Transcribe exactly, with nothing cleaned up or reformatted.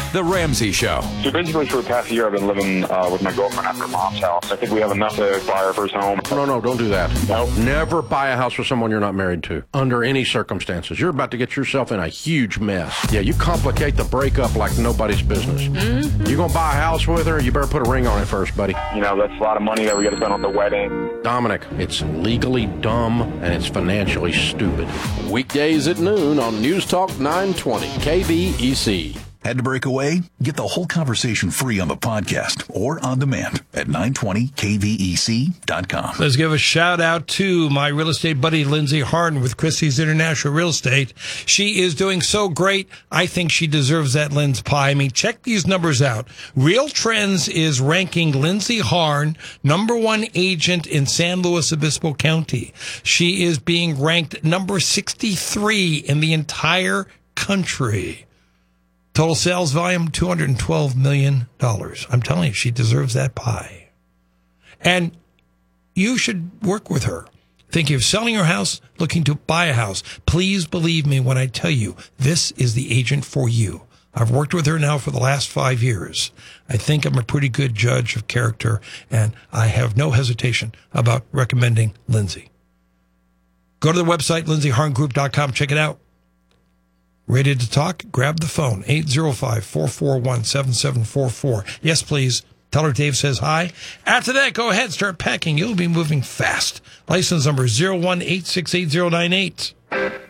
The Ramsey Show. So basically for the past year I've been living uh, with my girlfriend at her mom's house. I think we have enough to buy our first home. No, no, don't do that. No. Never buy a house with someone you're not married to, under any circumstances. You're about to get yourself in a huge mess. Yeah, you complicate the breakup like nobody's business. Mm-hmm. You're going to buy a house with her, you better put a ring on it first, buddy. You know, that's a lot of money that we got to spend on the wedding. Dominic, it's legally dumb and it's financially stupid. Weekdays at noon on News Talk nine twenty K V E C. Had to break away? Get the whole conversation free on the podcast or on demand at nine twenty K V E C dot com. Let's give a shout out to my real estate buddy, Lindsay Harden with Christie's International Real Estate. She is doing so great. I think she deserves that Lin's pie. I mean, check these numbers out. Real Trends is ranking Lindsay Harden number one agent in San Luis Obispo County. She is being ranked number sixty-three in the entire country. Total sales volume, two hundred twelve million dollars. I'm telling you, she deserves that pie. And you should work with her. Thinking of selling your house, looking to buy a house. Please believe me when I tell you, this is the agent for you. I've worked with her now for the last five years. I think I'm a pretty good judge of character, and I have no hesitation about recommending Lindsay. Go to the website, lindsay harden group dot com. Check it out. Ready to talk? Grab the phone, eight oh five, four four one, seven seven four four. Yes, please. Tell her Dave says hi. After that, go ahead, start packing. You'll be moving fast. License number zero one eight six eight zero nine eight.